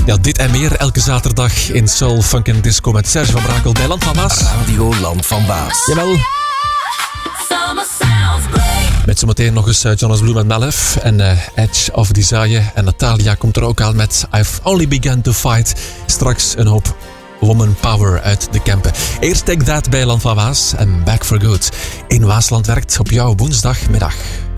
Ja, dit en meer elke zaterdag in Soul, Funk en Disco met Serge van Brakel bij Land van Waas. Radio Land van Waas. Jawel. Met zometeen nog eens Jonas Blue met Malef en Edge of Desire. En Natalia komt er ook aan met I've Only Begun to Fight. Straks een hoop woman power uit de Kempen. Eerst Take That bij Land van Waas en Back for Good. In Waasland werkt op jouw woensdagmiddag.